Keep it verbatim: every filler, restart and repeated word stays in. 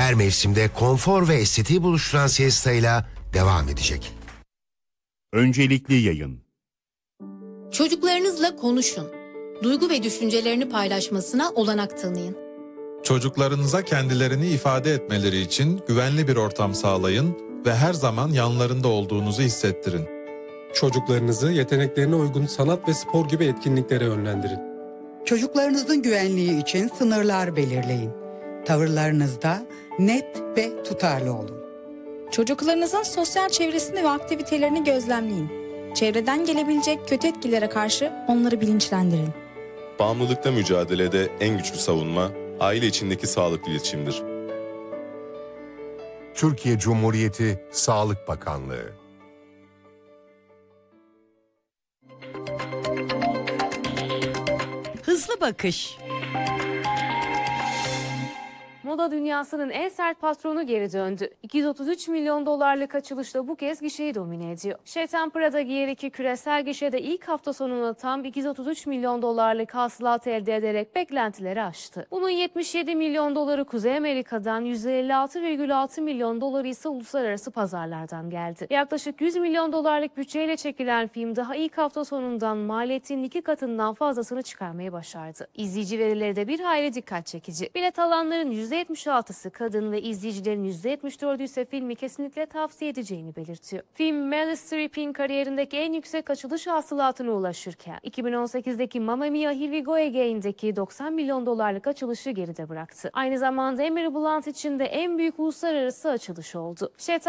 her mevsimde konfor ve estetiği buluşturan siestayla devam edecek. Öncelikli yayın. Çocuklarınızla konuşun. Duygu ve düşüncelerini paylaşmasına olanak tanıyın. Çocuklarınıza kendilerini ifade etmeleri için güvenli bir ortam sağlayın ve her zaman yanlarında olduğunuzu hissettirin. Çocuklarınızı yeteneklerine uygun sanat ve spor gibi etkinliklere yönlendirin. Çocuklarınızın güvenliği için sınırlar belirleyin. Tavırlarınızda net ve tutarlı olun. Çocuklarınızın sosyal çevresini ve aktivitelerini gözlemleyin. Çevreden gelebilecek kötü etkilere karşı onları bilinçlendirin. Bağımlılıkla mücadelede en güçlü savunma, aile içindeki sağlıklı iletişimdir. Türkiye Cumhuriyeti Sağlık Bakanlığı. Hızlı Bakış. Moda dünyasının en sert patronu geri döndü. iki yüz otuz üç milyon dolarlık açılışla bu kez gişeyi domine ediyor. Şeytan Prada Giyer iki küresel gişede ilk hafta sonuna tam iki yüz otuz üç milyon dolarlık hasılat elde ederek beklentileri aştı. Bunun yetmiş yedi milyon doları Kuzey Amerika'dan, yüz elli altı virgül altı milyon doları ise uluslararası pazarlardan geldi. Yaklaşık yüz milyon dolarlık bütçeyle çekilen film daha ilk hafta sonundan maliyetinin iki katından fazlasını çıkarmayı başardı. İzleyici verileri de bir hayli dikkat çekici. Bilet alanların yüzde yetmiş altısı kadın ve izleyicilerin yüzde yetmiş dördü ise filmi kesinlikle tavsiye edeceğini belirtiyor. Film Meryl Streep'in kariyerindeki en yüksek açılış hasılatına ulaşırken iki bin on sekizdeki Mamma Mia Here We Go Again'deki doksan milyon dolarlık açılışı geride bıraktı. Aynı zamanda Emily Blunt için de en büyük uluslararası açılış oldu.